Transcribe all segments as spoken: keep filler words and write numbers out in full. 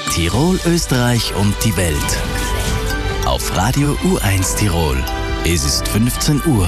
Tirol, Österreich und die Welt. Auf Radio U eins Tirol. Es ist fünfzehn Uhr.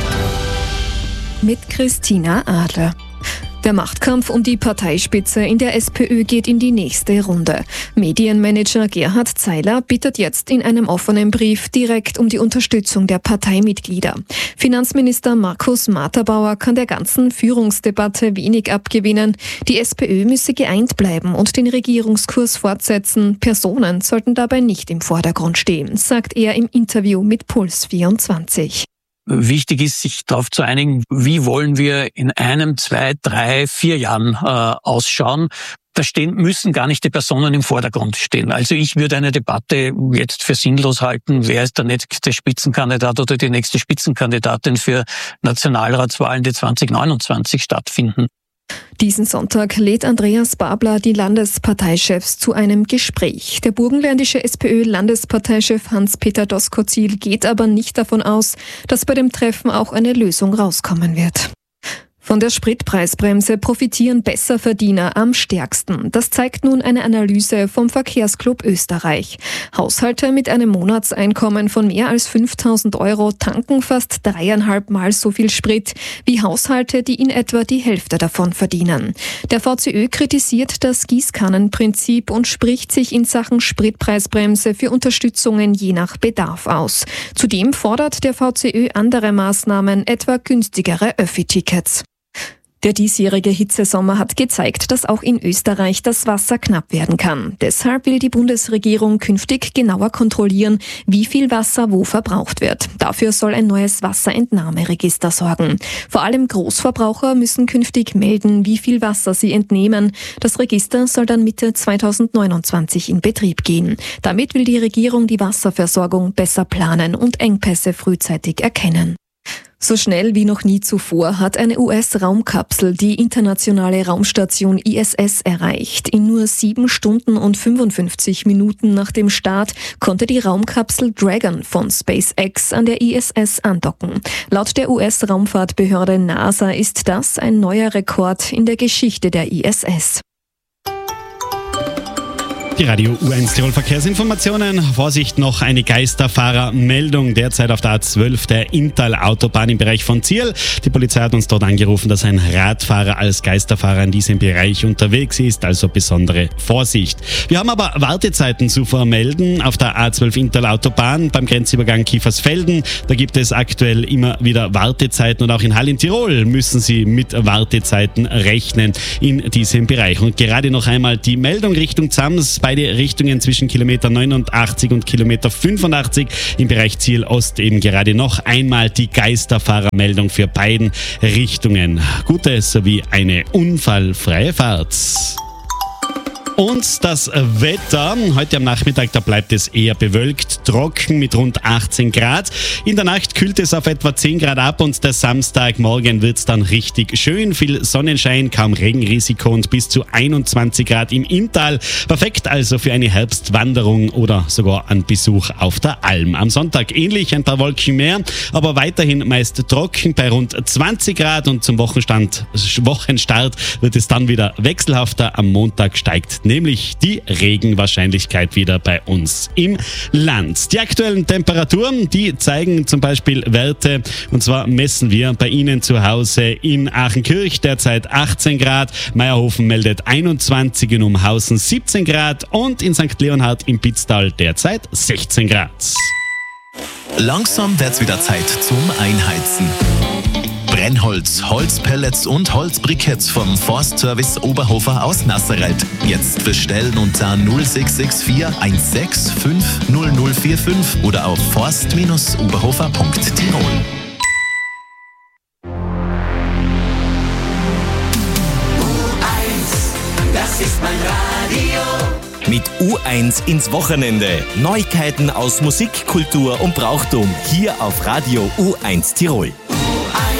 Mit Christina Adler. Der Machtkampf um die Parteispitze in der SPÖ geht in die nächste Runde. Medienmanager Gerhard Zeiler bittet jetzt in einem offenen Brief direkt um die Unterstützung der Parteimitglieder. Finanzminister Markus Materbauer kann der ganzen Führungsdebatte wenig abgewinnen. Die SPÖ müsse geeint bleiben und den Regierungskurs fortsetzen. Personen sollten dabei nicht im Vordergrund stehen, sagt er im Interview mit Puls vierundzwanzig. Wichtig ist, sich darauf zu einigen, wie wollen wir in einem, zwei, drei, vier Jahren äh, ausschauen. Da stehen, müssen gar nicht die Personen im Vordergrund stehen. Also ich würde eine Debatte jetzt für sinnlos halten. Wer ist der nächste Spitzenkandidat oder die nächste Spitzenkandidatin für Nationalratswahlen, die zwanzig neunundzwanzig stattfinden? Diesen Sonntag lädt Andreas Babler die Landesparteichefs zu einem Gespräch. Der burgenländische SPÖ-Landesparteichef Hans-Peter Doskozil geht aber nicht davon aus, dass bei dem Treffen auch eine Lösung rauskommen wird. Von der Spritpreisbremse profitieren Besserverdiener am stärksten. Das zeigt nun eine Analyse vom Verkehrsclub Österreich. Haushalte mit einem Monatseinkommen von mehr als fünftausend Euro tanken fast dreieinhalb Mal so viel Sprit wie Haushalte, die in etwa die Hälfte davon verdienen. Der V C Ö kritisiert das Gießkannenprinzip und spricht sich in Sachen Spritpreisbremse für Unterstützungen je nach Bedarf aus. Zudem fordert der V C Ö andere Maßnahmen, etwa günstigere Öffi-Tickets. Der diesjährige Hitzesommer hat gezeigt, dass auch in Österreich das Wasser knapp werden kann. Deshalb will die Bundesregierung künftig genauer kontrollieren, wie viel Wasser wo verbraucht wird. Dafür soll ein neues Wasserentnahmeregister sorgen. Vor allem Großverbraucher müssen künftig melden, wie viel Wasser sie entnehmen. Das Register soll dann Mitte zweitausendneunundzwanzig in Betrieb gehen. Damit will die Regierung die Wasserversorgung besser planen und Engpässe frühzeitig erkennen. So schnell wie noch nie zuvor hat eine U S-Raumkapsel die internationale Raumstation I S S erreicht. In nur sieben Stunden und fünfundfünfzig Minuten nach dem Start konnte die Raumkapsel Dragon von SpaceX an der I S S andocken. Laut der U S-Raumfahrtbehörde NASA ist das ein neuer Rekord in der Geschichte der I S S. Die Radio U eins Tirol Verkehrsinformationen. Vorsicht, noch eine Geisterfahrermeldung. Derzeit auf der A zwölf der Inntal-Autobahn im Bereich von Zierl. Die Polizei hat uns dort angerufen, dass ein Radfahrer als Geisterfahrer in diesem Bereich unterwegs ist. Also besondere Vorsicht. Wir haben aber Wartezeiten zu vermelden auf der A zwölf Inntal-Autobahn beim Grenzübergang Kiefersfelden. Da gibt es aktuell immer wieder Wartezeiten und auch in Hall in Tirol müssen Sie mit Wartezeiten rechnen in diesem Bereich. Und gerade noch einmal die Meldung Richtung Zams. Beide Richtungen zwischen Kilometer neunundachtzig und Kilometer fünfundachtzig im Bereich Ziel Ost eben gerade noch einmal die Geisterfahrermeldung für beiden Richtungen. Gute sowie eine unfallfreie Fahrt. Und das Wetter, heute am Nachmittag, da bleibt es eher bewölkt, trocken mit rund achtzehn Grad. In der Nacht kühlt es auf etwa zehn Grad ab und der Samstagmorgen wird es dann richtig schön. Viel Sonnenschein, kaum Regenrisiko und bis zu einundzwanzig Grad im Inntal. Perfekt also für eine Herbstwanderung oder sogar einen Besuch auf der Alm. Am Sonntag ähnlich, ein paar Wolken mehr, aber weiterhin meist trocken bei rund zwanzig Grad und zum Wochenstand, Wochenstart wird es dann wieder wechselhafter. Am Montag steigt nämlich die Regenwahrscheinlichkeit wieder bei uns im Land. Die aktuellen Temperaturen, die zeigen zum Beispiel Werte, und zwar messen wir bei Ihnen zu Hause in Aachenkirch derzeit achtzehn Grad, Meierhofen meldet einundzwanzig, in Umhausen siebzehn Grad und in Sankt Leonhard im Pitztal derzeit sechzehn Grad. Langsam wird's wieder Zeit zum Einheizen. Brennholz, Holzpellets und Holzbriketts vom Forstservice Oberhofer aus Nasserreit. Jetzt bestellen unter null sechs sechs vier eins sechs fünf null null vier fünf oder auf forst oberhofer punkt tirol. Das ist mein Radio. Mit U eins ins Wochenende. Neuigkeiten aus Musik, Kultur und Brauchtum. Hier auf Radio U eins Tirol.